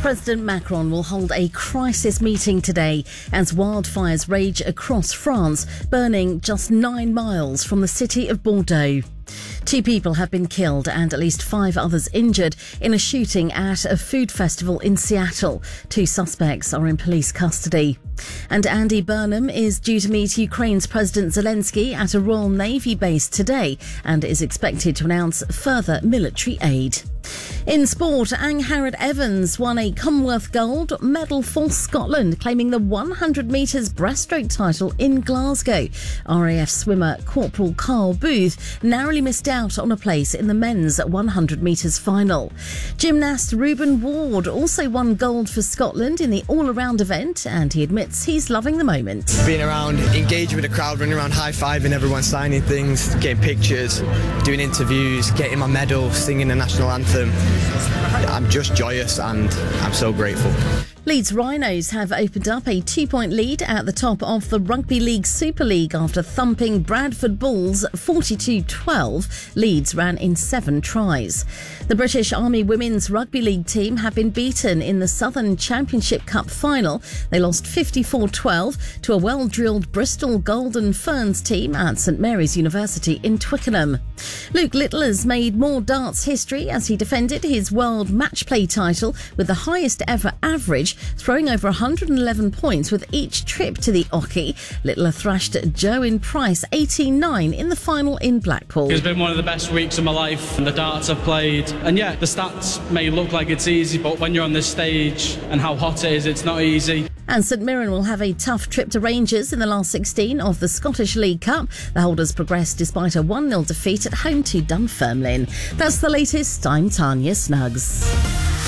President Macron will hold a crisis meeting today as wildfires rage across France, burning just 9 miles from the city of Bordeaux. 2 people have been killed and at least 5 others injured in a shooting at a food festival in Seattle. 2 suspects are in police custody. And Andy Burnham is due to meet Ukraine's President Zelensky at a Royal Navy base today and is expected to announce further military aid. In sport, Angharad Evans won a Commonwealth gold medal for Scotland, claiming the 100 metres breaststroke title in Glasgow. RAF swimmer Corporal Carl Booth narrowly missed out on a place in the men's 100 metres final. Gymnast Reuben Ward also won gold for Scotland in the all-around event, and he admits he's loving the moment. Being around, engaging with the crowd, running around high-fiving everyone, signing things, getting pictures, doing interviews, getting my medal, singing the national anthem. I'm just joyous and I'm so grateful. Leeds Rhinos have opened up a 2-point lead at the top of the Rugby League Super League after thumping Bradford Bulls 42-12. Leeds ran in 7 tries. The British Army Women's Rugby League team have been beaten in the Southern Championship Cup final. They lost 54-12 to a well-drilled Bristol Golden Ferns team at St Mary's University in Twickenham. Luke Little has made more darts history as he defended his world match play title with the highest ever average, throwing over 111 points with each trip to the Oche. Littler thrashed Joe Price 18-9 in the final in Blackpool. It's been one of the best weeks of my life and the darts I've played. And yeah, the stats may look like it's easy, but when you're on this stage and how hot it is, it's not easy. And St Mirren will have a tough trip to Rangers in the last 16 of the Scottish League Cup. The holders progressed despite a 1-0 defeat at home to Dunfermline. That's the latest. I'm Tanya Snuggs.